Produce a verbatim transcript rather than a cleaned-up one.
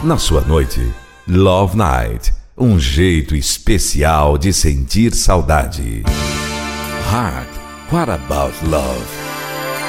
Na sua noite, Love Night, um jeito especial de sentir saudade. Heart, what about love?